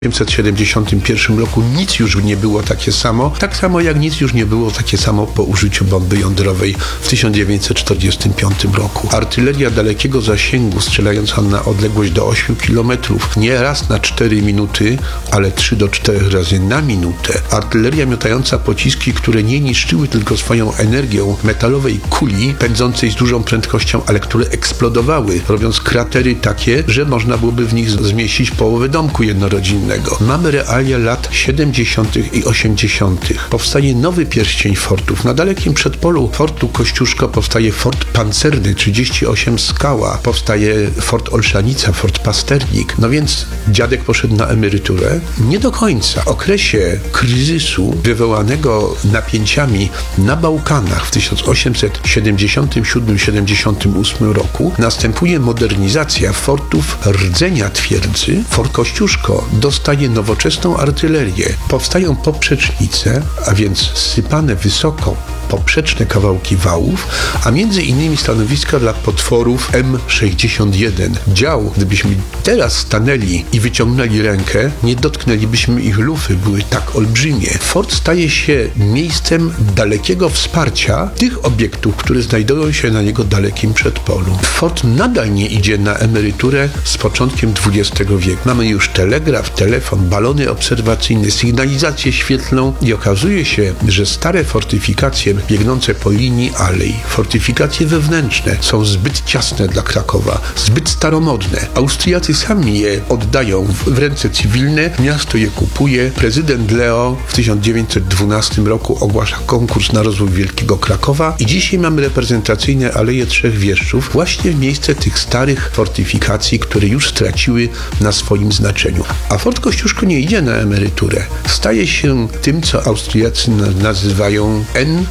1971 roku nic już nie było takie samo, tak samo jak nic już nie było takie samo po użyciu bomby jądrowej w 1945 roku. Artyleria dalekiego zasięgu, strzelająca na odległość do 8 km, nie raz na 4 minuty, ale 3 do 4 razy na minutę. Artyleria miotająca pociski, które nie niszczyły tylko swoją energią metalowej kuli, pędzącej z dużą prędkością, ale które eksplodowały, robiąc kratery takie, że można byłoby w nich zmieścić połowę domku jednorodzinnego. Mamy realia lat 70. i 80. Powstaje nowy pierścień fortów. Na dalekim przedpolu fortu Kościuszko powstaje fort pancerny 38 Skała, powstaje fort Olszanica, fort Pasternik. No więc dziadek poszedł na emeryturę. Nie do końca. W okresie kryzysu wywołanego napięciami na Bałkanach w 1877-78 roku następuje modernizacja fortów rdzenia twierdzy. Fort Kościuszko dostaje nowoczesną artylerię. Powstają poprzecznice, a więc sypane wysoko poprzeczne kawałki wałów, a między innymi stanowiska dla potworów M61. Dział, gdybyśmy teraz stanęli i wyciągnęli rękę, nie dotknęlibyśmy ich lufy, były tak olbrzymie. Fort staje się miejscem dalekiego wsparcia tych obiektów, które znajdują się na jego dalekim przedpolu. Fort nadal nie idzie na emeryturę z początkiem XX wieku. Mamy już telegraf, telefon, balony obserwacyjne, sygnalizację świetlną i okazuje się, że stare fortyfikacje biegnące po linii alei, fortyfikacje wewnętrzne są zbyt ciasne dla Krakowa, zbyt staromodne. Austriacy sami je oddają w ręce cywilne, miasto je kupuje. Prezydent Leo w 1912 roku ogłasza konkurs na rozwój Wielkiego Krakowa i dzisiaj mamy reprezentacyjne Aleje Trzech Wieszczów właśnie w miejsce tych starych fortyfikacji, które już straciły na swoim znaczeniu. A Fort Kościuszko nie idzie na emeryturę. Staje się tym, co Austriacy nazywają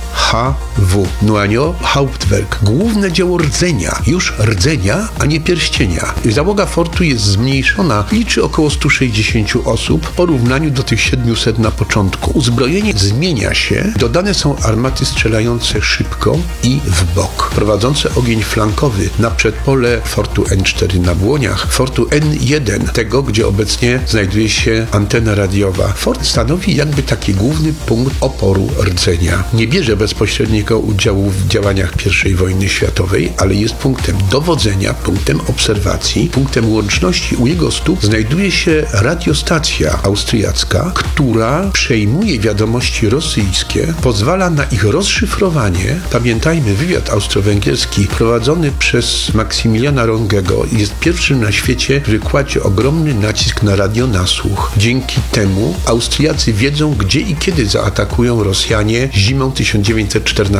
NHW, Nuanio Hauptwerk, główne dzieło rdzenia, już rdzenia, a nie pierścienia. Załoga fortu jest zmniejszona, liczy około 160 osób w porównaniu do tych 700 na początku. Uzbrojenie zmienia się, dodane są armaty strzelające szybko i w bok, prowadzące ogień flankowy na przedpole fortu N4 na Błoniach, fortu N1, tego, gdzie obecnie znajduje się antena radiowa. Fort stanowi jakby taki główny punkt oporu rdzenia. Nie bierze bezpośredniego udziału w działaniach I wojny światowej, ale jest punktem dowodzenia, punktem obserwacji, punktem łączności. U jego stóp znajduje się radiostacja austriacka, która przejmuje wiadomości rosyjskie, pozwala na ich rozszyfrowanie. Pamiętajmy, wywiad austro-węgierski prowadzony przez Maksymiliana Rongego jest pierwszym na świecie, który kładzie ogromny nacisk na radionasłuch. Dzięki temu Austriacy wiedzą, gdzie i kiedy zaatakują Rosjanie zimą 1914